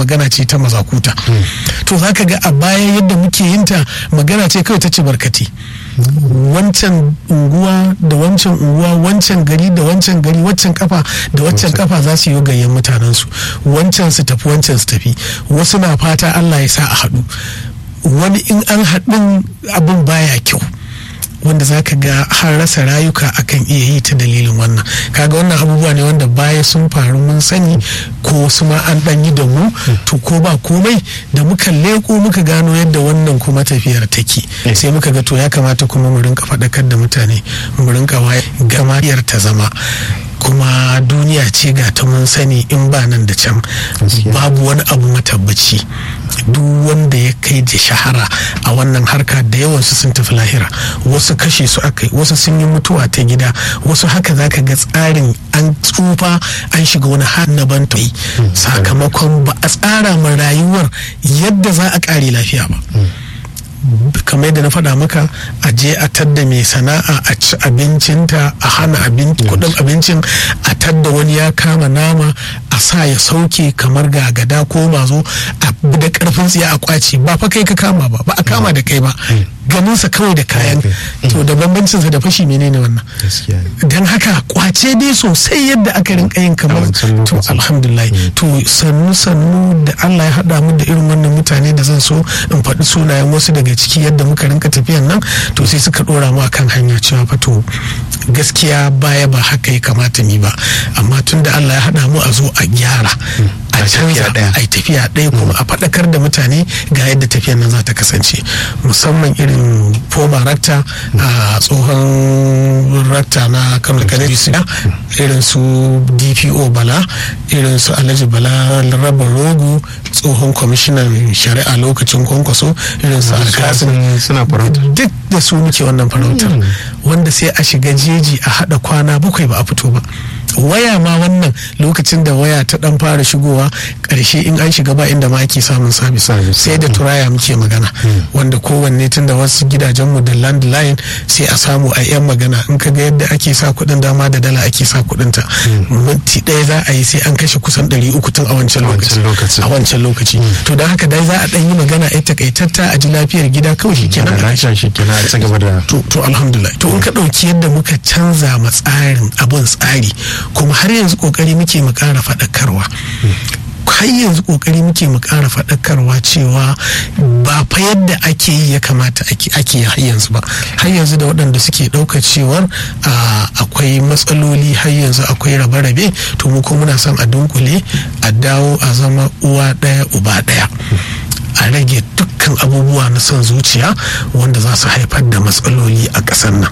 magana ce ta mazakuta. To za ka ga a baya yadda muke yinta magana ce kawai ta ci barkati, wancan unguwa da wancan unguwa, wancan gari da wancan gari, waccan kafa da waccan kafa za su yi gayyan mutanensu, wancan su tafi wancan su tafi, wasu na fata Allah ya sa a haɗu, wani in an haɗin abin baya kyau, wanda za ka ga har rasa rayuka akan iya yi ta dalilin wannan. Kaga wannan abubuwa ne wanda baya sun faru mun sani, ko wasu ma an ɗan yi da mu, to ko ba komai da muka leko muka gano yadda wannan kuma tafiyar take, sai muka ga to ya kamata kuma mu rinka faɗakar da mutane, mu rinka waye gamayar ta zama. Kuma duniya ce ga ta mun sani in ba nan da can babu wani abu matabbaci. Duk wanda ya kai da shahara a wannan harka da yawansu sun tafi lahira, wasu kashe su aka yi, wasu sun yi mutuwa ta gida, wasu haka zaka ga tsarin an tsufa an shiga wani hannaban ta yi sakamakon ba a tsara ma rayuwar yadda za a kare lafiya ba. Kamar yadda na faɗa maka, a je a tadda mai sana'a a ci abincinta, a hana kudin abincin, a tadda wani ya kama nama a sa ya sauke kamar gagada ko mazo, a da karfin tsiya a kwace, ba fa kai ka kama ba a kama da kai ba, ganinsa kawai da kayan. To da bambancinsa da fashi menene wannan? Don haka kwace dai sosai yadda aka rinka yin kamar to alhamdulillah. To sannu da Allah ya haɗa mu da irin wannan mutane da zan so in faɗi sunayen wasu daga ciki yadda muka rinka tafiyan nan, to sai suka ɗora mu akan hanya cewa fa to gaskiya baya ba haka ya kamata ni ba, amma tun da Allah ya haɗa mu a zo a gyara, a canza, a yi tafiya ɗaya, kuma a faɗakar da mutane ga yadda tafiyan nan za ta kasance. Musamman irin former rakta, a tsohon rakta na Kano Kaduna, irin su DPO Bala, irin su Alhaji Bala Rabin Rogo, tsohon kwamishinan shari'a lokacin Kwankwaso, irin su Alkasim, suna farauta duk da su muke wannan farautar, wanda sai a shiga jeji a haɗa kwana 7 ba a fito ba. Waya ma wannan lokacin da waya ta dan fara shigowa, karshe in an shiga ba inda ma ake samun sabis, sai da turaya muke magana, wanda kowanne tun da wasu gidajenmu da landline sai a samu a yan magana, in ka ga yadda ake sa kuɗin dama da dala ake sa kuɗin ta, minti ɗaya za a yi sai an kashe kusan 300 tun a wancan lokaci. To don haka dai za a ɗan yi magana ai takaitatta a ji lafiyar gida kawai shikenan a ci gaba da to alhamdulillah. To in ka ɗauki yadda muka canza ma tsarin abun tsari, kuma har yanzu kokari muke mu ƙara faɗakarwa, har yanzu kokari muke mu ƙara faɗakarwa cewa ba fa yadda ake yi ya kamata ake har yanzu ba. Har yanzu da waɗanda suke ɗaukar cewar akwai matsaloli, har yanzu akwai rabe-rabe, to mu ko muna son a dunkule, a dawo a zama uwa ɗaya uba ɗaya, a rage dukkan abubuwa na son zuciya wanda za su haifar da matsaloli a ƙasar nan.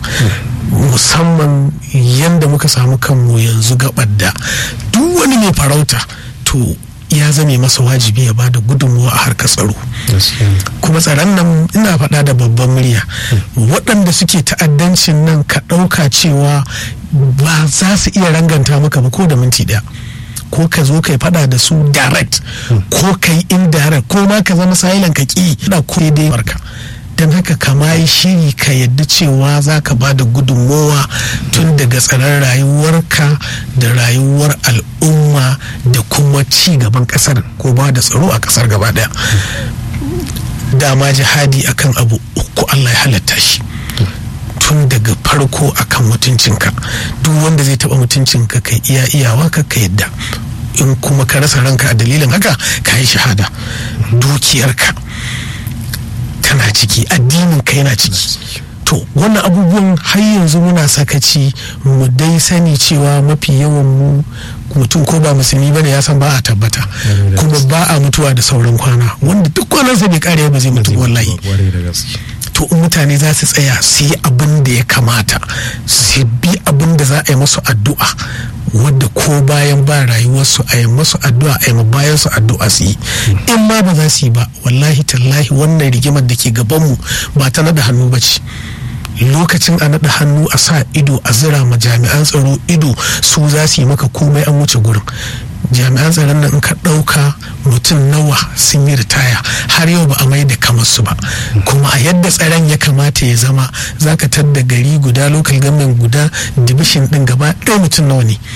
Musamman yadda muka samu kanmu yanzu gabar da duk wani mai farauta to ya zame masa wajibi ya ba da gudunmuwa a harkar tsaro. Kuma tsaron nan ina faɗa da babban murya, waɗanda suke ta'addancin nan ka ɗauka cewa ba za su iya ranganta maka ba ko da minti ɗaya. Ko ka zo kai fada da su direct, ko kai indirect, ko ma ka zama silent ka ki da ko dai barka. Don haka kama yi shiri ka yadda cewa za ka ba da gudunmowa tun daga tsaron rayuwarka da rayuwar al'umma da kuma ci gaban kasar, ko ba da tsaro a kasar gaba daya. Dama jihadi akan abu uku Allah ya halatta shi tun daga farko akan mutuncinka. Duk wanda zai taba mutuncinka kai iyawa ka yadda, in kuma ka rasa ranka a dalilin haka ka yi shahada. Dukiyarka tana ciki, addinin ka yana ciki. To wannan abubuwan har yanzu muna sakaci, mu dai sani cewa mafi yawan mutum ko ba musulmi bane ya san ba a tabbata, kuma ba a mutuwa da sauran kwana, wanda duk kwanansa bai kare ba zai mutu wallahi. To in mutane za su tsaya su yi abin da ya kamata, su bi abin da za a yi masu addu'a, wadda ko bayan ba rayuwarsu a yi masu addu'a, a yi bayan su addu'a su yi. In ma ba za su yi ba, wallahi tallahi wannan rigimar da ke gabanmu ba ta naɗa hannu ba ce. Lokacin a naɗa hannu a sa ido a zira ma jami'an tsaro ido, su za su yi maka komai, an wuce gurin. Jami'an tsaron nan in ka ɗauka mutum nawa sun yi ritaya har yau ba a mai da kamar su ba. Kuma a yadda tsaron ya kamata ya zama, za ka tadda gari guda, local government guda, division ɗin gaba ɗaya mutum nawa ne.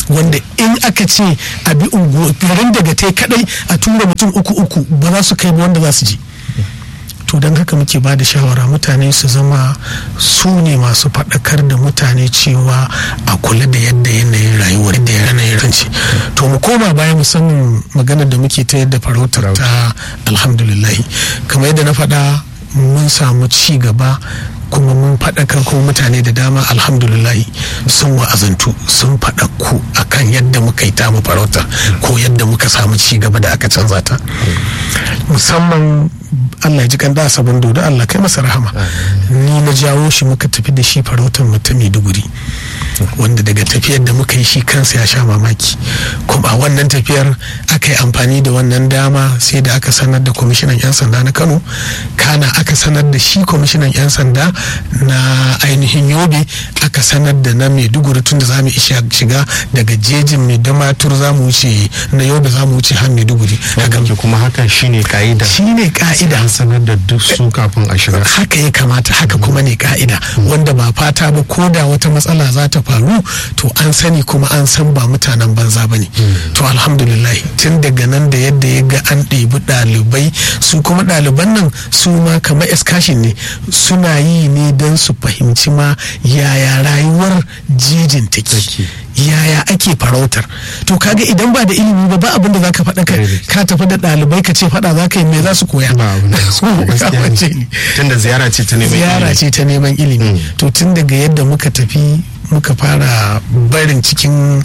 wanda in aka ce a bi garin daga tai kadai a tura mutum uku ba za su kai ba wanda za su je. To don haka muke ba da shawara mutane su zama su ne masu faɗakar da mutane cewa a kula da yadda yanayin rayuwar da yanayin ranci. To mu koma baya musamman maganar da muke ta yadda farautar ta alhamdulillahi kamar yadda na faɗa mun samu ci gaba kuma mun faɗakar kuma mutane da dama alhamdulillahi sun wa'azantu sun faɗaku akan yadda muka yi tamu farauta ko yadda muka samu ci gaba da aka canza ta. Musamman Allah ya ji kan da sabon dodo Allah kai masa rahama ni na jawo shi muka tafi da shi farautar mu ta Maiduguri wanda daga tafiyar da muka yi shi kansa ya sha mamaki kuma a wannan tafiyar aka yi amfani da wannan dama sai da aka sanar da kwamishinan 'yan sanda na Kano kana aka sanar da shi kwamishinan 'yan sanda na ainihin Yobe aka sanar da na Maiduguri tun da za mu shiga daga jejin mai damatur za mu wuce na Yobe za mu wuce har Maiduguri kuma hakan shine ka'ida an sanar da duk su kafin a shiga haka ya kamata haka kuma ne ka'ida wanda ba fata ba ko da wata matsala za ta faru to an sani kuma an san ba mutanen banza ba ne. To alhamdulillah tun daga nan da yadda ya ga an ɗebi ɗalibai su kuma ɗaliban nan su ma kamar excursion ne suna yi ne don su fahimci ma yaya rayuwar jejin take yaya ake farautar. To kaga idan ba da ilimi ba abin da zaka faɗa ka tafi da ɗalibai ka ce faɗa zaka yi me za su koya tunda ziyara ce ta neman ilimi to tun daga yadda muka tafi muka fara barin cikin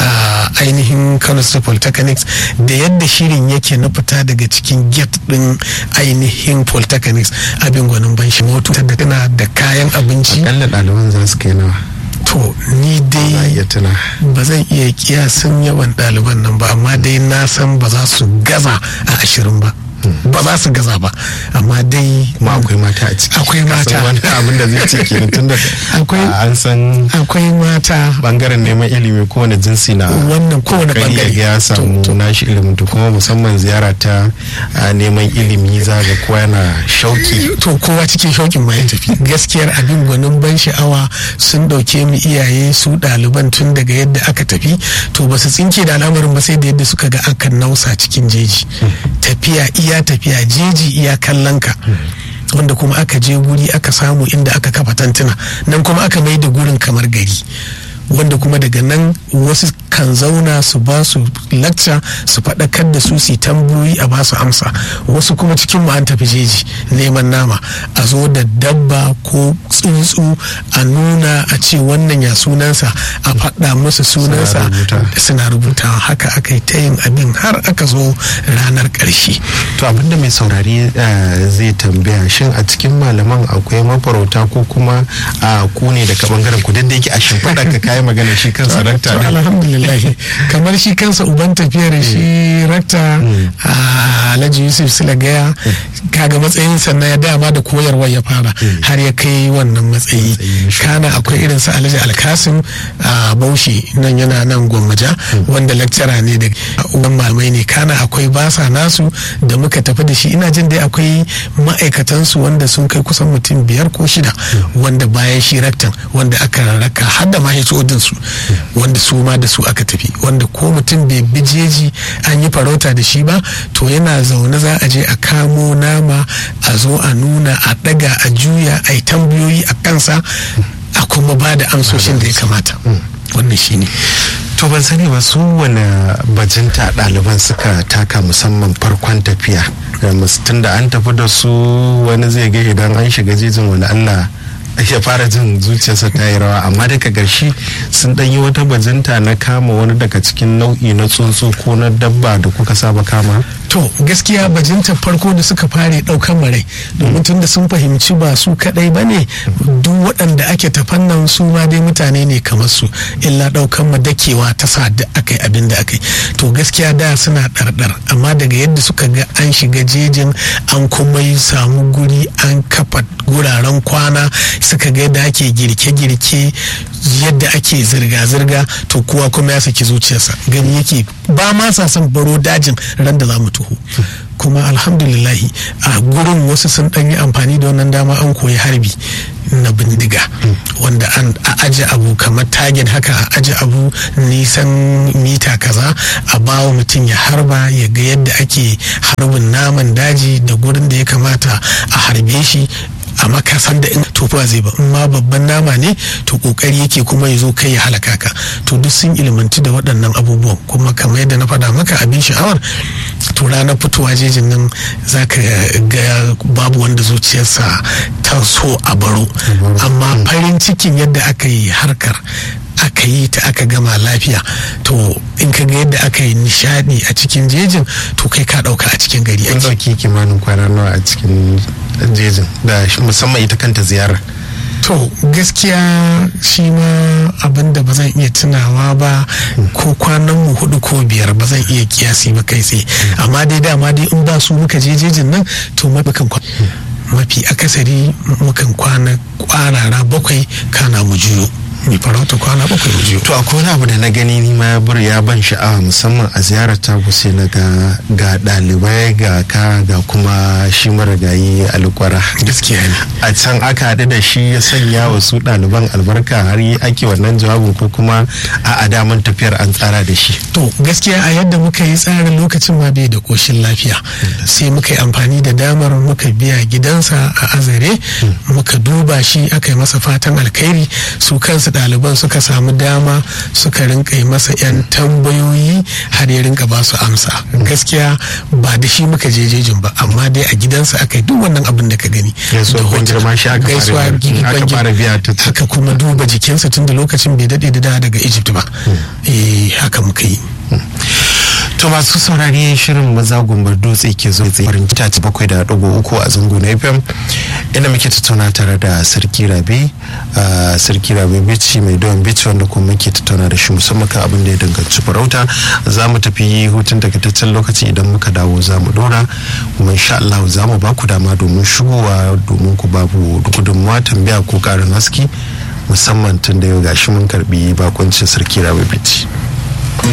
ainihin Kano State Polytechnics da yadda shirin yake na fita daga cikin gate din ainihin Polytechnics abin gwanin ban shi moto da tana da kayan abinci akalla ɗaliban za su kai nawa. To ni dai ba zan iya kiyasin yawan ɗaliban nan ba amma dai na san ba za su gaza a 20 ba. Ba za su gaza ba amma dai kuma akwai mata a ciki akwai mata wani abin da zai ce kenan tun da an san akwai mata bangaren neman ilimi kowane jinsi na wannan kowane bangare ya samu nashi ilimin to kuma musamman ziyara ta neman ilimi za ga kowa yana shauki to kowa cikin shaukin ma ya tafi gaskiyar abin gwanin ban sha'awa sun dauke mu iyaye su ɗaliban tun daga yadda aka tafi to ba su tsinke da al'amarin ba sai da yadda suka ga aka nausa cikin jeji tafiya tafiya jeji iya kallon ka wanda kuma aka je guri aka samu inda aka kafa tantuna nan kuma aka mai da gurin kamar gari wanda kuma daga nan wasu kan zauna su ba su lacca su faɗakar da su tambayoyi a ba su amsa wasu kuma cikin mu an tafi jeji neman nama a zo da dabba ko tsuntsu a nuna a ce wannan ya sunansa a faɗa musu sunansa suna rubuta haka aka yi ta yin abin har aka zo ranar ƙarshe. To abinda mai saurari zai tambaya shin a cikin malaman akwai mafarauta ko kuma ku ne daga bangaren ku da yake a shimfiɗa ka kayi magana shi kansa rakta ne alhamdulillah kamar shi kansa uban tafiyar shi rakta Alhaji Yusuf Silagaya kaga matsayin sannan ya dama da koyarwa ya fara har ya kai wannan matsayi kana akwai irin su Alhaji Alkasim Bauchi nan yana nan Gwammaja wanda lecturer ne da uban malamai ne kana akwai basa nasu da muka tafi da shi ina jin dai akwai ma'aikatansu wanda sun kai kusan mutum 5 ko 6 wanda bayan shi raktan wanda aka rarraka har da mahaifinsu su wanda su ma da su aka tafi wanda ko mutum bai bijeji an yi farauta da shi ba to yana zaune za a je a kamo nama a zo a nuna a daga a juya a yi tambayoyi a kansa a kuma ba da amsoshin da ya kamata wannan shi ne. To ban sani ba su wani bajinta ɗaliban suka taka musamman farkon tafiya tun da an tafi da su wani zai ga idan an shiga jejin wani Allah ya fara jin zuciyarsa ta yi rawa amma daga ƙarshe sun ɗan yi wata bajinta na kama wani daga cikin nau'i na tsuntsu ko na dabba da kuka saba kama. To gaskiya bajintar farko da suka fare ɗaukan marai domin tun da sun fahimci ba su kaɗai ba ne duk waɗanda ake tafannan su ma dai mutane ne kamar su illa ɗaukan madakewa ta sa da aka yi abin da aka yi to gaskiya da suna ɗarɗar amma daga yadda suka ga an shiga jejin an kuma yi samu guri an kafa guraren kwana suka ga yadda ake girke-girke yadda ake zirga-zirga to kowa kuma ya saki zuciyarsa gani yake ba ma sa son baro dajin ran da za mu tuho kuma alhamdulillahi a gurin wasu sun dan yi amfani da wannan dama an koyi harbi na bindiga wanda an aje abu kamar target haka, a aje abu nisan mita kaza, a bawa mutum ya harba ya ga yadda ake harbin naman daji da gurin da ya kamata a harbe shi a makasan da in tofuwa zai ba, in ma babban nama ne to kokari yake kuma ya zo kai ya halaka ka. To duk sun ilmantu da waɗannan abubuwan, kuma kamar yadda na faɗa maka abin sha'awar to ranar fitowa jejin nan zaka ga babu wanda zuciyarsa ta so a baro, amma farin cikin yadda aka yi harkar aka yi ta aka gama lafiya, to in ka ga yadda aka yi nishadi a cikin jejin to kai ka dauka a cikin gari. An dauki kimanin kwana nawa a cikin jejin da musamman ita kanta ziyarar? To gaskiya shi ma abin da ba zan iya tunawa ba, ko kwanan mu 4 ko 5 ba zan iya kiyasi ba kai tsaye, amma dai dama dai in ba su muka je jejin nan to mafi akasari mukan kwana kwarara 7 kana mu juyo. Ni farauta kwana 7 mu juyo. To akwai wani abu da na gani ni ma ya ban sha'awa musamman a ziyarar ta sai na ga ɗalibai ga ka ga kuma shi marigayi alƙwara. Gaskiya ne. A can aka haɗu da shi ya sanya wa su ɗaliban albarka har yi ake wannan jawabin, ko kuma a daman tafiyar an tsara da shi? To gaskiya a yadda muka yi tsarin lokacin ma bai da ƙoshin lafiya, sai muka yi amfani da damar muka biya gidansa a Azare, muka duba shi, aka yi masa fatan alkhairi, su kansu ɗaliban suka samu dama suka rinka yi masa 'yan tambayoyi har ya rinka ba su amsa. Gaskiya ba da shi muka je jejin ba, amma dai a gidansa aka yi duk wannan abin da ka gani. Gaisuwa aka fara biya ta, haka kuma duba jikinsa tun da lokacin bai daɗe da daga Egypt ba. Haka muka yi. To masu saurari, shirin maza gumbar dutse ke zo tsaye farin ta 7.3 a zango na FM, inda muke tattauna tare da Sarki Rabe Bichi mai Dawan Bichi, wanda kuma muke tattauna da shi musamman kan abin da ya danganci farauta. Za mu tafi hutun takaitaccen lokaci, idan muka dawo za mu dora, kuma insha Allah za mu ba ku dama domin shigowa, domin ku babu gudunmuwa, tambaya ko karin haske, musamman tun da yau gashi mun karbi bakuncin Sarki Rabe Bichi.